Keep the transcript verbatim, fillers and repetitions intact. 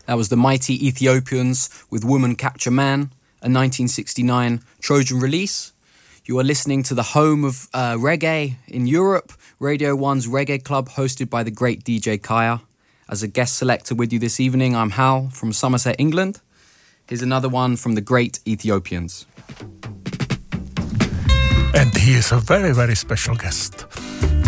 That was the mighty Ethiopians with Woman Capture Man, a nineteen sixty-nine Trojan release. You are listening to the home of uh, reggae in Europe, Radio one's Reggae Club, hosted by the great D J Kaya. As a guest selector with you this evening, I'm Hal from Somerset, England. Here's another one from the great Ethiopians. And he is a very, very special guest.